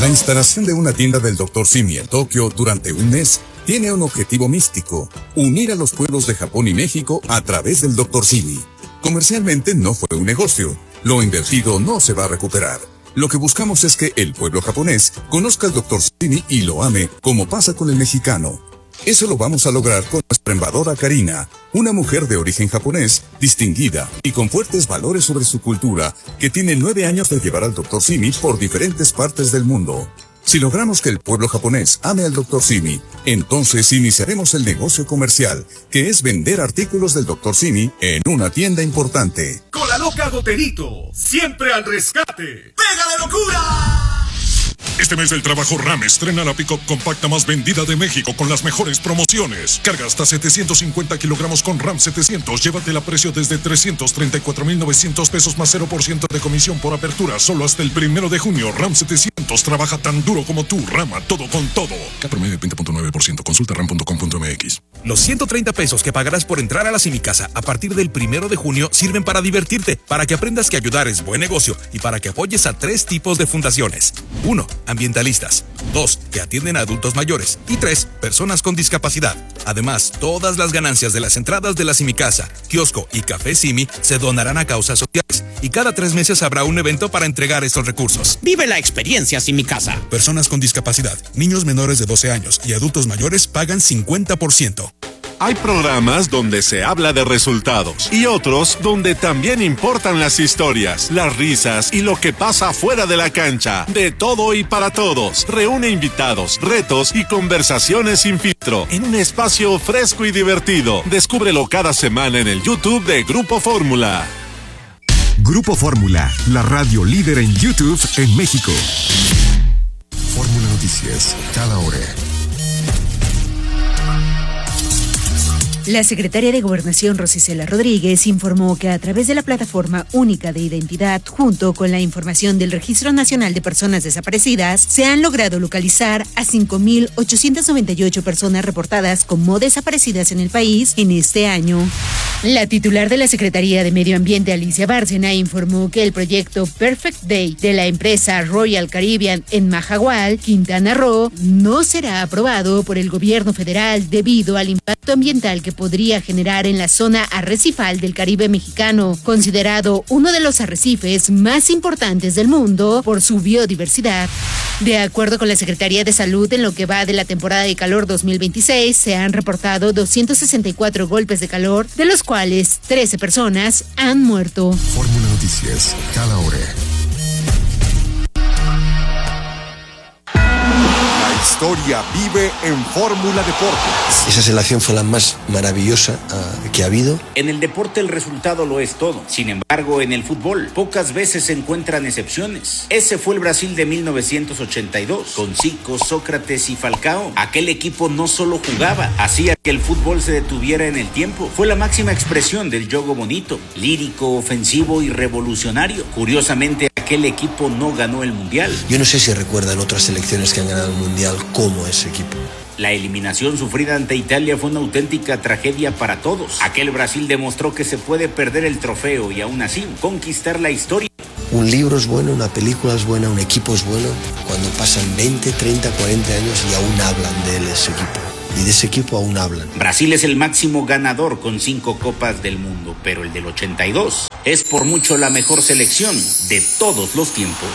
La instalación de una tienda del Dr. Simi en Tokio durante un mes tiene un objetivo místico: unir a los pueblos de Japón y México a través del Dr. Simi. Comercialmente no fue un negocio. Lo invertido no se va a recuperar. Lo que buscamos es que el pueblo japonés conozca al Dr. Simi y lo ame, como pasa con el mexicano. Eso lo vamos a lograr con nuestra embajadora Karina, una mujer de origen japonés, distinguida y con fuertes valores sobre su cultura, que tiene 9 años de llevar al Dr. Simi por diferentes partes del mundo. Si logramos que el pueblo japonés ame al Dr. Simi, entonces iniciaremos el negocio comercial, que es vender artículos del Dr. Simi en una tienda importante. Con la loca Goterito, siempre al rescate. ¡Pega de locura! Este mes el trabajo RAM estrena la pick-up compacta más vendida de México con las mejores promociones. Carga hasta 750 kilogramos con RAM 700. Llévatela a precio desde 334,900 pesos más 0% de comisión por apertura. Solo hasta el 1 de junio. RAM 700 trabaja tan duro como tú. Rama todo con todo. K promedio 20.9%. Consulta ram.com.mx. Los 130 pesos que pagarás por entrar a la Simicasa a partir del 1 de junio sirven para divertirte, para que aprendas que ayudar es buen negocio y para que apoyes a 3 tipos de fundaciones. 1. Ambientalistas. 2. Que atienden a adultos mayores. Y 3. Personas con discapacidad. Además, todas las ganancias de las entradas de la Simicasa, kiosco y café Simi se donarán a causas sociales. Y cada 3 meses habrá un evento para entregar estos recursos. Vive la experiencia Simicasa. Personas con discapacidad, niños menores de 12 años y adultos mayores pagan 50%. Hay programas donde se habla de resultados y otros donde también importan las historias, las risas y lo que pasa fuera de la cancha. De todo y para todos. Reúne invitados, retos y conversaciones sin filtro en un espacio fresco y divertido. Descúbrelo cada semana en el YouTube de Grupo Fórmula. Grupo Fórmula, la radio líder en YouTube en México. Fórmula Noticias, cada hora. La secretaria de Gobernación, Rosicela Rodríguez, informó que a través de la Plataforma Única de Identidad, junto con la información del Registro Nacional de Personas Desaparecidas, se han logrado localizar a 5,898 personas reportadas como desaparecidas en el país en este año. La titular de la Secretaría de Medio Ambiente, Alicia Bárcena, informó que el proyecto Perfect Day de la empresa Royal Caribbean en Majagual, Quintana Roo, no será aprobado por el gobierno federal debido al impacto ambiental que podría generar en la zona arrecifal del Caribe mexicano, considerado uno de los arrecifes más importantes del mundo por su biodiversidad. De acuerdo con la Secretaría de Salud, en lo que va de la temporada de calor 2026, se han reportado 264 golpes de calor, de los cuales 13 personas han muerto. Fórmula Noticias, cada hora. La historia vive en Fórmula Deportes. Esa selección fue la más maravillosa que ha habido. En el deporte el resultado lo es todo. Sin embargo, en el fútbol pocas veces se encuentran excepciones. Ese fue el Brasil de 1982, con Zico, Sócrates y Falcao. Aquel equipo no solo jugaba, hacía que el fútbol se detuviera en el tiempo. Fue la máxima expresión del juego bonito, lírico, ofensivo y revolucionario. Curiosamente, aquel equipo no ganó el Mundial. Yo no sé si recuerdan otras selecciones que han ganado el Mundial como ese equipo. La eliminación sufrida ante Italia fue una auténtica tragedia para todos. Aquel Brasil demostró que se puede perder el trofeo y aún así conquistar la historia. Un libro es bueno, una película es buena, un equipo es bueno cuando pasan 20, 30, 40 años y aún hablan de él, ese equipo. Y de ese equipo aún hablan. Brasil es el máximo ganador con 5 copas del mundo, pero el del 82 es por mucho la mejor selección de todos los tiempos.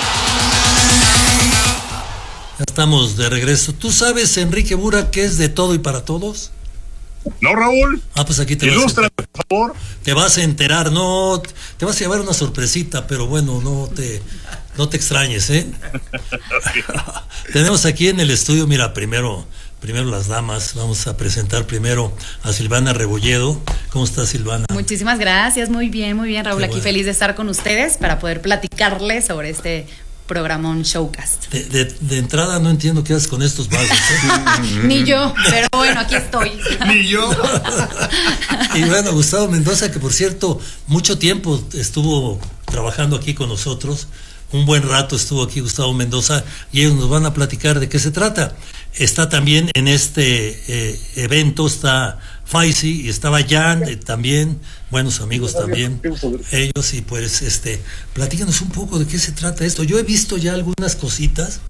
Estamos de regreso. ¿Tú sabes, Enrique Bura, qué es de todo y para todos? No, Raúl. Pues aquí te ilústrame, por favor. Te vas a enterar, no, te vas a llevar una sorpresita, pero bueno, no te extrañes, ¿eh? Tenemos aquí en el estudio, mira, primero las damas, vamos a presentar primero a Silvana Rebolledo. ¿Cómo estás, Silvana? Muchísimas gracias, muy bien, Raúl, Qué aquí bueno. Feliz de estar con ustedes para poder platicarles sobre este programón Showcast. De entrada no entiendo qué haces con estos vasos, ¿eh? Ni yo, pero bueno, aquí estoy. Ni yo. Y bueno, Gustavo Mendoza, que por cierto, mucho tiempo estuvo trabajando aquí con nosotros, un buen rato estuvo aquí Gustavo Mendoza, y ellos nos van a platicar de qué se trata. Está también en este evento, está Faisy y estaba Jan, también, buenos amigos también, ellos, y pues platícanos un poco de qué se trata esto. Yo he visto ya algunas cositas,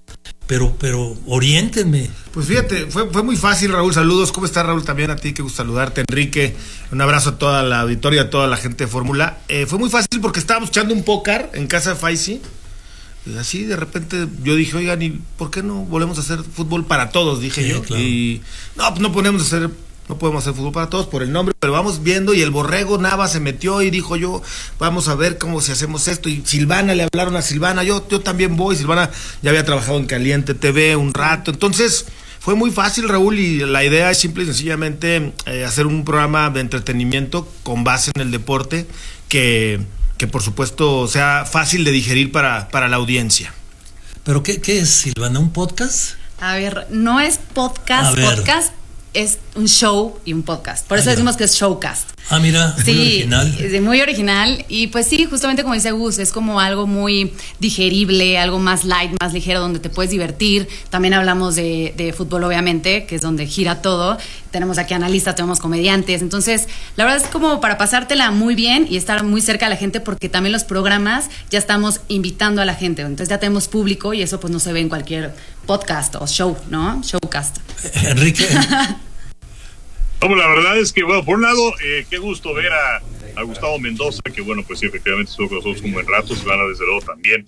pero oriéntenme. Pues fíjate, fue muy fácil, Raúl. Saludos. ¿Cómo estás, Raúl? También a ti, qué gusto saludarte, Enrique. Un abrazo a toda la auditoría, a toda la gente de Fórmula. Fue muy fácil porque estábamos echando un póker en casa de Faisy. Y así de repente yo dije, oigan, ¿y por qué no volvemos a hacer fútbol para todos? Dije yo. Claro. Y no, pues no podemos hacer fútbol para todos por el nombre, pero vamos viendo, y el Borrego Nava se metió y dijo yo, vamos a ver cómo si hacemos esto, y Silvana, le hablaron a Silvana, yo también voy. Silvana ya había trabajado en Caliente TV un rato, entonces fue muy fácil, Raúl, y la idea es simple y sencillamente hacer un programa de entretenimiento con base en el deporte que por supuesto sea fácil de digerir para la audiencia. ¿Pero qué es, Silvana? ¿Un podcast? A ver, no es podcast, es un show y un podcast. Por eso decimos que es showcast. Ah, mira, sí, muy original. Muy original. Y pues sí, justamente como dice Gus, es como algo muy digerible, algo más light, más ligero, donde te puedes divertir. También hablamos de fútbol, obviamente, que es donde gira todo. Tenemos aquí analistas, tenemos comediantes. Entonces, la verdad es como para pasártela muy bien y estar muy cerca de la gente, porque también los programas ya estamos invitando a la gente. Entonces ya tenemos público y eso pues no se ve en cualquier podcast o show, ¿no? Showcast. Enrique. Bueno, la verdad es que, bueno, por un lado, qué gusto ver a Gustavo Mendoza, que bueno, pues sí, efectivamente estuvo con nosotros un buen rato, Silvana desde luego también.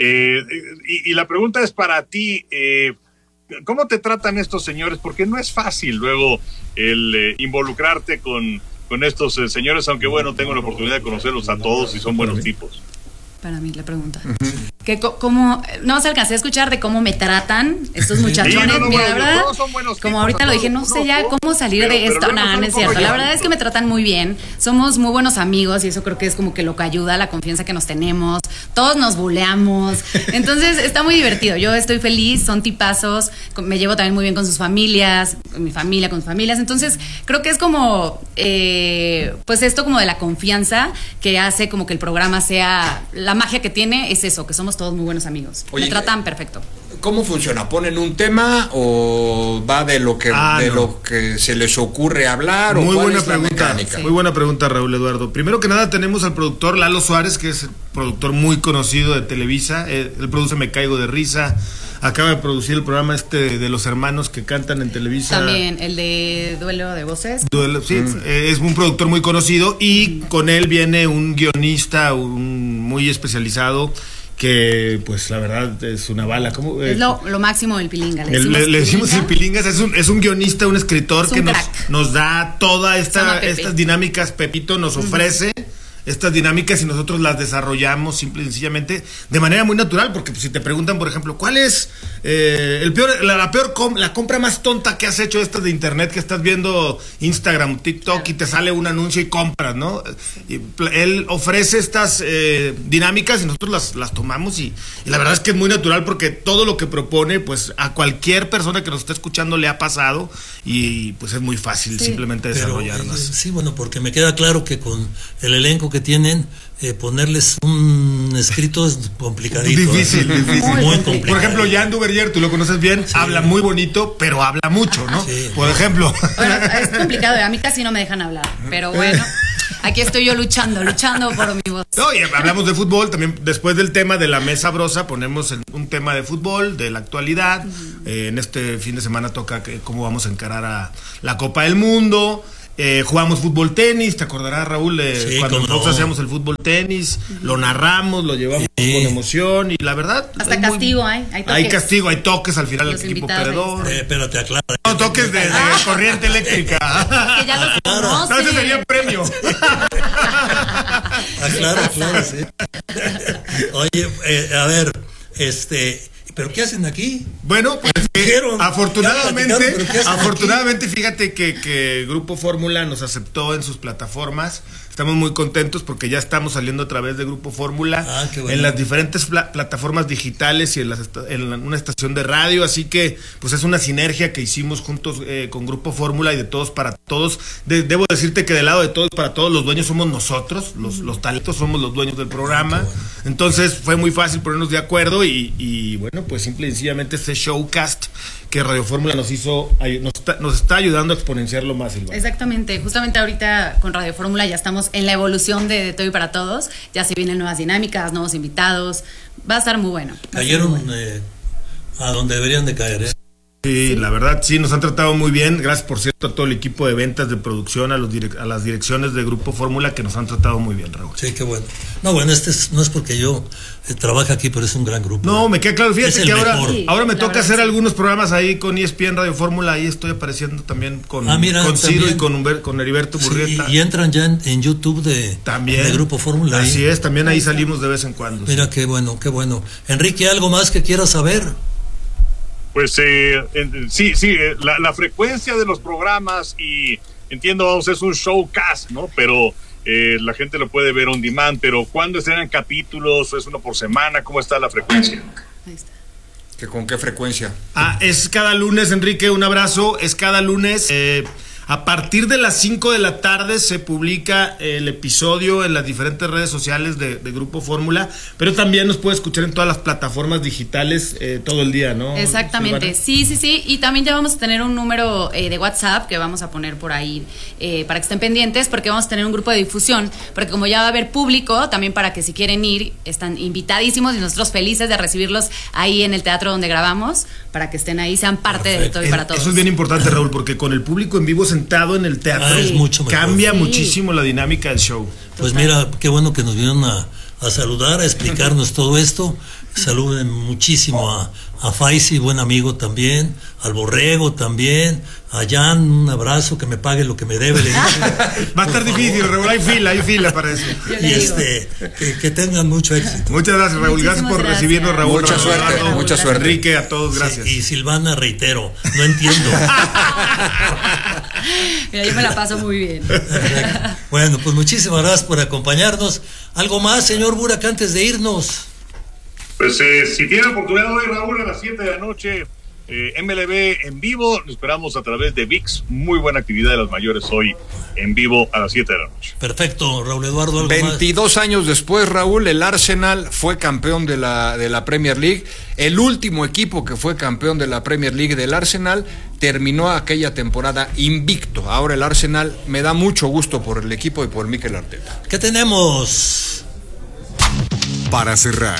Y la pregunta es para ti, ¿cómo te tratan estos señores? Porque no es fácil luego el involucrarte con estos señores, aunque bueno, tengo la oportunidad de conocerlos a todos y son buenos tipos. Para mí la pregunta. Que ¿cómo? No se alcancé a escuchar de cómo me tratan estos muchachones. Sí, Mira, la verdad, como tipos, ahorita lo dije, no sé ya cómo salir de esto. No es cierto. La verdad es que me tratan muy bien. Somos muy buenos amigos y eso creo que es como que lo que ayuda, la confianza que nos tenemos. Todos nos buleamos. Entonces está muy divertido. Yo estoy feliz, son tipazos. Me llevo también muy bien con sus familias, con mi familia, con sus familias. Entonces creo que es como, pues esto como de la confianza que hace como que el programa sea... La magia que tiene es eso, que somos todos muy buenos amigos. Oye, me tratan perfecto. ¿Cómo funciona? ¿Ponen un tema o va de lo que lo que se les ocurre hablar? Muy o cuál buena es pregunta. La mecánica? Muy buena pregunta, Raúl Eduardo. Primero que nada tenemos al productor Lalo Suárez, que es el productor muy conocido de Televisa. Él produce Me Caigo de Risa. Acaba de producir el programa de los hermanos que cantan en Televisa. También, el de Duelo de Voces. Es un productor muy conocido y con él viene un guionista muy especializado que, pues, la verdad es una bala. ¿Cómo? Es lo máximo del Pilinga. Le decimos el Pilingas, es un guionista, un escritor que nos da todas estas dinámicas. Pepito nos ofrece estas dinámicas y nosotros las desarrollamos simple y sencillamente de manera muy natural, porque pues, si te preguntan, por ejemplo, ¿cuál es la compra más tonta que has hecho estas de internet, que estás viendo Instagram, TikTok y te sale un anuncio y compras, ¿no? Y él ofrece estas dinámicas y nosotros las tomamos y la verdad es que es muy natural, porque todo lo que propone, pues a cualquier persona que nos esté escuchando le ha pasado y pues es muy fácil simplemente desarrollarlas. Sí, bueno, porque me queda claro que con el elenco que tienen, ponerles un escrito es complicadito. Difícil. Muy complicado. Por ejemplo, Jan Duverger, tú lo conoces bien, habla muy bonito, pero habla mucho, ¿no? Sí. Por ejemplo. Bueno, es complicado, a mí casi no me dejan hablar, pero bueno, aquí estoy yo luchando por mi voz. No, y hablamos de fútbol, también después del tema de la mesa brosa ponemos un tema de fútbol, de la actualidad. En este fin de semana toca cómo vamos a encarar a la Copa del Mundo. Jugamos fútbol tenis, te acordarás, Raúl, cuando nosotros hacíamos el fútbol tenis, lo narramos, lo llevamos con emoción y la verdad hasta castigo hay toques. Hay castigo, hay toques al final del equipo perdedor. Pero te aclaro. No, toques de corriente eléctrica. Que ya los conocen. No, ese sería premio. Claro, sí. Oye, a ver, ¿pero qué hacen aquí? Bueno, pues afortunadamente, fíjate que Grupo Fórmula nos aceptó en sus plataformas. Estamos muy contentos porque ya estamos saliendo a través de Grupo Fórmula en las diferentes plataformas digitales y en una estación de radio, así que pues es una sinergia que hicimos juntos con Grupo Fórmula y de todos para todos. Debo decirte que del lado de todos para todos los dueños somos nosotros, los talentos somos los dueños del programa. Entonces fue muy fácil ponernos de acuerdo y bueno, pues simple y sencillamente este showcast que Radio Fórmula nos está ayudando a exponenciarlo más, Silvana. Exactamente, justamente ahorita con Radio Fórmula ya estamos en la evolución de Todo y para Todos, ya se vienen nuevas dinámicas, nuevos invitados, va a estar muy bueno. Cayeron A donde deberían de caer, ¿eh? Sí, la verdad, sí, nos han tratado muy bien. Gracias, por cierto, a todo el equipo de ventas, de producción, a las direcciones de Grupo Fórmula que nos han tratado muy bien, Raúl. Sí, qué bueno. No, bueno, no es porque yo trabajo aquí, pero es un gran grupo. No, me queda claro. Fíjate que ahora me toca hacer algunos programas ahí con ESPN Radio Fórmula. Ahí estoy apareciendo también con Ciro y con Heriberto Burrieta. Y entran ya en YouTube de Grupo Fórmula. Así es, también ahí salimos de vez en cuando. Mira, qué bueno, qué bueno. Enrique, ¿algo más que quieras saber? Pues la frecuencia de los programas, y entiendo, vamos, es un showcast, ¿no? Pero la gente lo puede ver on demand, pero ¿cuándo estrenan capítulos? ¿Es uno por semana? ¿Cómo está la frecuencia? Ahí está. ¿Con qué frecuencia? Es cada lunes, Enrique, un abrazo. Es cada lunes. A partir de las 5 de la tarde se publica el episodio en las diferentes redes sociales de Grupo Fórmula, pero también nos puede escuchar en todas las plataformas digitales todo el día, ¿no? Exactamente, Silvana. Sí, y también ya vamos a tener un número de WhatsApp que vamos a poner por ahí para que estén pendientes, porque vamos a tener un grupo de difusión, porque como ya va a haber público, también para que si quieren ir, están invitadísimos y nosotros felices de recibirlos ahí en el teatro donde grabamos, para que estén ahí, sean parte de todo y para todos. Eso es bien importante, Raúl, porque con el público en vivo sentado en el teatro es mucho mejor. Cambia muchísimo la dinámica del show. Pues mira, qué bueno que nos vinieron a saludar, a explicarnos todo esto. Saluden muchísimo a Faisy, buen amigo también, al Borrego también, a Jan, un abrazo, que me pague lo que me debe. Va a estar difícil, Raúl, hay fila para eso. Y que tengan mucho éxito. Muchas gracias, Raúl. Gracias por recibirnos, Raúl. Mucha suerte. Enrique, a todos, gracias. Sí, y Silvana, reitero, no entiendo. Mira, yo me la paso muy bien. Bueno, pues muchísimas gracias por acompañarnos. ¿Algo más, señor Burak, antes de irnos? Pues si tiene oportunidad hoy, Raúl, a las 7 de la noche, MLB en vivo, lo esperamos a través de ViX. Muy buena actividad de los mayores hoy en vivo a las 7 de la noche. Perfecto, Raúl Eduardo. ¿Algo 22 más? años después, Raúl, el Arsenal fue campeón de la Premier League. El último equipo que fue campeón de la Premier League del Arsenal terminó aquella temporada invicto. Ahora el Arsenal, me da mucho gusto por el equipo y por Mikel Arteta. ¿Qué tenemos? Para cerrar.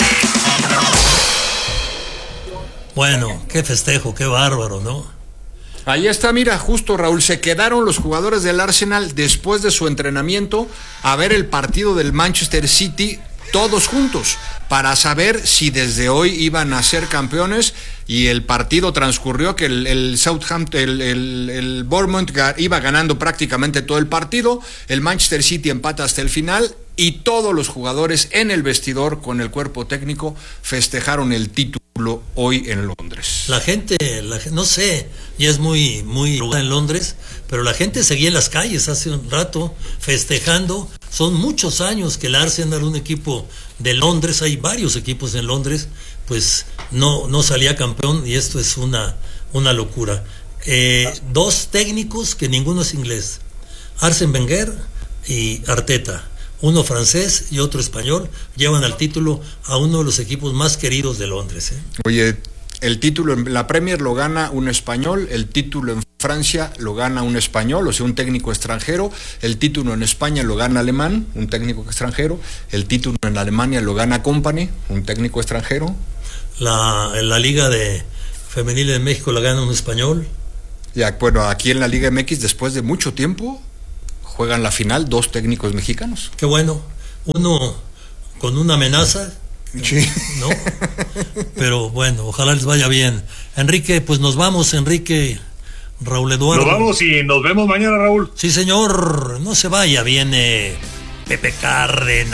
Bueno, qué festejo, qué bárbaro, ¿no? Ahí está, mira, justo, Raúl, se quedaron los jugadores del Arsenal después de su entrenamiento a ver el partido del Manchester City todos juntos para saber si desde hoy iban a ser campeones, y el partido transcurrió que el Southampton, el Bournemouth iba ganando prácticamente todo el partido, el Manchester City empata hasta el final y todos los jugadores en el vestidor con el cuerpo técnico festejaron el título hoy en Londres. La gente, no sé, ya es muy en Londres, pero la gente seguía en las calles hace un rato festejando. Son muchos años que el Arsenal, un equipo de Londres, hay varios equipos en Londres, pues no salía campeón, y esto es una locura. Dos técnicos que ninguno es inglés, Arsène Wenger y Arteta, uno francés y otro español, llevan al título a uno de los equipos más queridos de Londres. Oye, el título en la Premier lo gana un español, el título en Francia lo gana un español, o sea, un técnico extranjero, el título en España lo gana alemán, un técnico extranjero, el título en Alemania lo gana Company, un técnico extranjero. La Liga de Femenil de México la gana un español. Ya, bueno, aquí en la Liga MX, después de mucho tiempo, juegan la final dos técnicos mexicanos. Qué bueno, uno con una amenaza. Sí. ¿No? Pero bueno, ojalá les vaya bien. Enrique, pues nos vamos, Enrique, Raúl Eduardo. Nos vamos y nos vemos mañana, Raúl. Sí, señor, no se vaya, viene Pepe Cárdenas.